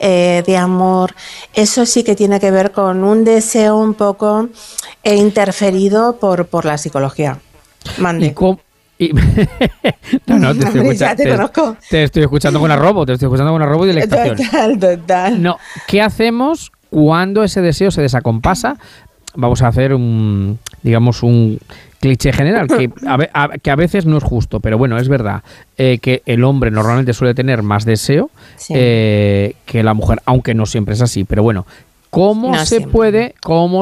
de amor, eso sí que tiene que ver con un deseo un poco interferido por la psicología. Mande. No, te estoy escuchando con arrobo, y delectación. Total. No, ¿qué hacemos cuando ese deseo se desacompasa? Vamos a hacer un cliché general, que a veces no es justo, pero bueno, es verdad que el hombre normalmente suele tener más deseo que la mujer, aunque no siempre es así, pero bueno, ¿cómo se puede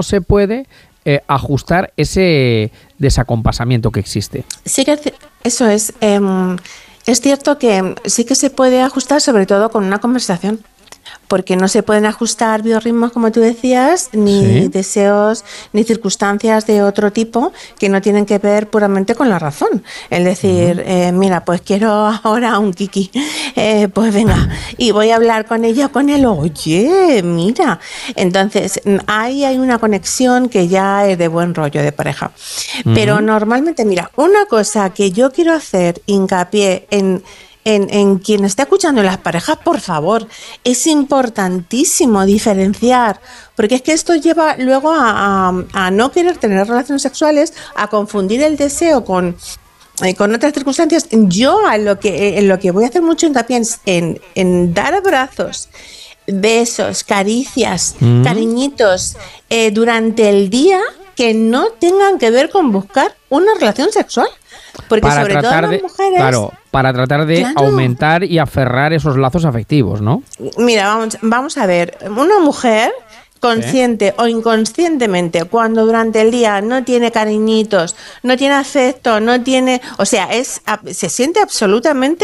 ajustar ese desacompasamiento que existe? Sí que eso es cierto que sí que se puede ajustar, sobre todo con una conversación. Porque no se pueden ajustar biorritmos, como tú decías, ni deseos, ni circunstancias de otro tipo que no tienen que ver puramente con la razón. Es decir, mira, pues quiero ahora un kiki, pues venga, y voy a hablar con ella o con él, oye, mira. Entonces, ahí hay una conexión que ya es de buen rollo de pareja. Pero normalmente, mira, una cosa que yo quiero hacer hincapié en quien está escuchando en las parejas, por favor, es importantísimo diferenciar, porque es que esto lleva luego a no querer tener relaciones sexuales, a confundir el deseo con otras circunstancias. Yo en lo que voy a hacer mucho hincapié en dar abrazos, besos, caricias, cariñitos durante el día que no tengan que ver con buscar una relación sexual. Porque para sobre todo las mujeres... Claro, para tratar de aumentar y aferrar esos lazos afectivos, ¿no? Mira, vamos a ver. Una mujer, consciente o inconscientemente, cuando durante el día no tiene cariñitos, no tiene afecto, no tiene... O sea, se siente absolutamente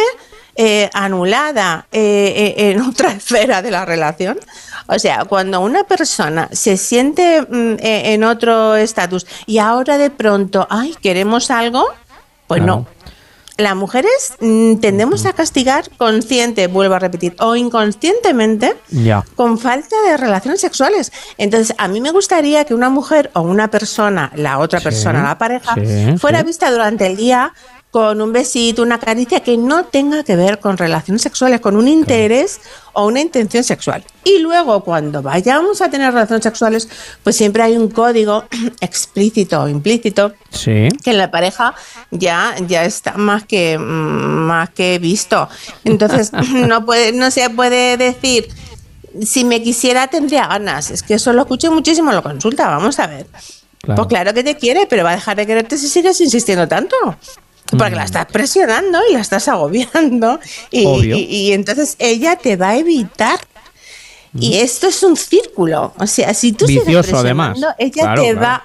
anulada en otra esfera de la relación. O sea, cuando una persona se siente en otro estatus y ahora de pronto, queremos algo... Pues no. Las mujeres tendemos a castigar consciente, vuelvo a repetir, o inconscientemente con falta de relaciones sexuales. Entonces, a mí me gustaría que una mujer o una persona, la otra persona, la pareja, fuera vista durante el día con un besito, una caricia que no tenga que ver con relaciones sexuales, con un interés o una intención sexual. Y luego, cuando vayamos a tener relaciones sexuales, pues siempre hay un código explícito o implícito que en la pareja ya está más que visto. Entonces, no se puede decir, si me quisiera tendría ganas. Es que eso lo escucho muchísimo en la consulta. Vamos a ver. Pues claro que te quiere, pero va a dejar de quererte si sigues insistiendo tanto. Porque la estás presionando y la estás agobiando y entonces ella te va a evitar. Y esto es un círculo. O sea, si tú sigues presionando, ella te va...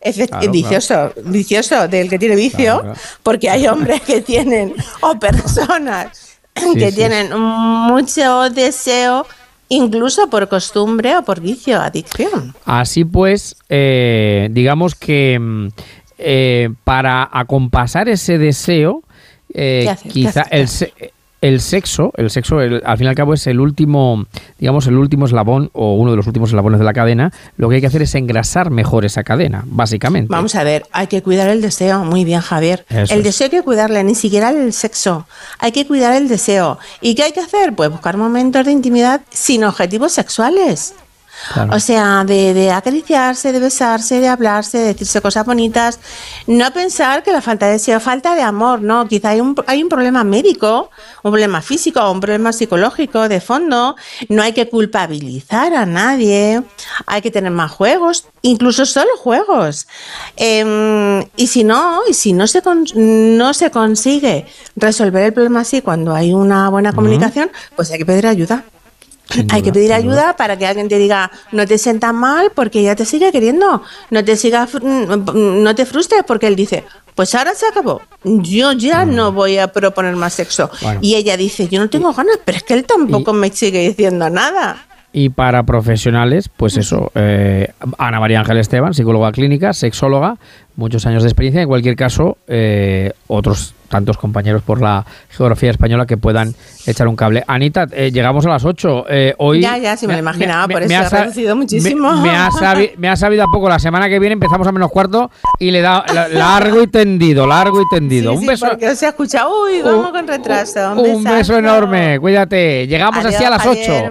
Vicioso del que tiene vicio, porque hay hombres que tienen, o personas que tienen mucho deseo, incluso por costumbre o por vicio, adicción. Así pues, digamos que... para acompasar ese deseo, quizá el sexo, al fin y al cabo es el último eslabón o uno de los últimos eslabones de la cadena. Lo que hay que hacer es engrasar mejor esa cadena, básicamente. Vamos a ver, hay que cuidar el deseo. Muy bien, Javier. El deseo hay que cuidarle, ni siquiera el sexo. Hay que cuidar el deseo. ¿Y qué hay que hacer? Pues buscar momentos de intimidad sin objetivos sexuales. Claro. O sea, de acariciarse, de besarse, de hablarse, de decirse cosas bonitas. No pensar que la falta de deseo, falta de amor, no. Quizá hay un problema médico, un problema físico, un problema psicológico de fondo. No hay que culpabilizar a nadie. Hay que tener más juegos, incluso solo juegos. Y si no se consigue resolver el problema así cuando hay una buena comunicación, pues hay que pedir ayuda. Hay que pedir ayuda para que alguien te diga, no te sientas mal porque ella te sigue queriendo, no te frustres porque él dice, pues ahora se acabó, yo ya no voy a proponer más sexo. Bueno. Y ella dice, yo no tengo ganas, pero es que él tampoco me sigue diciendo nada. Y para profesionales, pues eso, Ana María Ángel Esteban, psicóloga clínica, sexóloga, muchos años de experiencia. En cualquier caso, otros tantos compañeros por la geografía española que puedan echar un cable. Anita, llegamos a las 8. Hoy ya, sí me lo imaginaba, por eso ha reducido muchísimo. Me ha sabido a poco. La semana que viene empezamos a -4 y le da largo y tendido. Sí, un beso. Porque se ha escuchado, vamos con retraso. Un beso enorme, cuídate. Llegamos así a las 8.